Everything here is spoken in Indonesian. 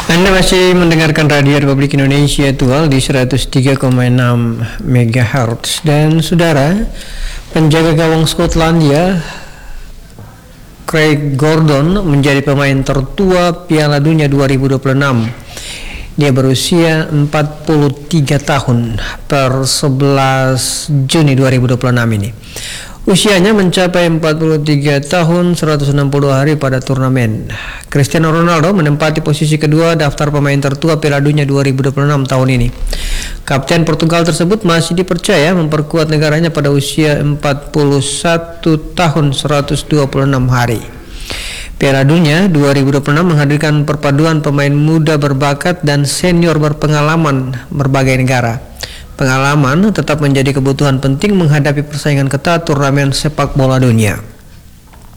Anda masih mendengarkan Radio Republik Indonesia Dual di 103,6 MHz. Dan saudara, penjaga gawang Skotlandia Craig Gordon menjadi pemain tertua Piala Dunia 2026. Dia berusia 43 tahun per 11 Juni 2026 ini. Usianya mencapai 43 tahun 160 hari pada turnamen. Cristiano Ronaldo menempati posisi kedua daftar pemain tertua Piala Dunia 2026 tahun ini. Kapten Portugal tersebut masih dipercaya memperkuat negaranya pada usia 41 tahun 126 hari. Piala Dunia 2026 menghadirkan perpaduan pemain muda berbakat dan senior berpengalaman berbagai negara. Pengalaman tetap menjadi kebutuhan penting menghadapi persaingan ketat turnamen sepak bola dunia.